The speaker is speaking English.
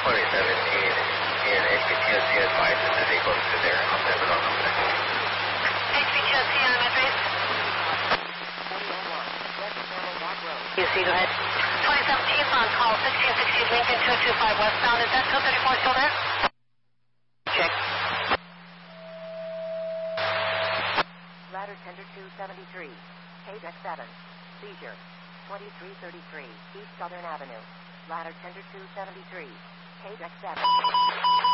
in HPTSC advises that they go to their terminal number. HPTSC, I'm at base. 41, West Camel Rock Road. You see, go ahead. 2017 on call, 1660 Lincoln 225 westbound. Is that 234 still there? Check. Ladder tender 273, KDEX 7, seizure, 2333, East Southern Avenue. Ladder tender 273, KDEX 7.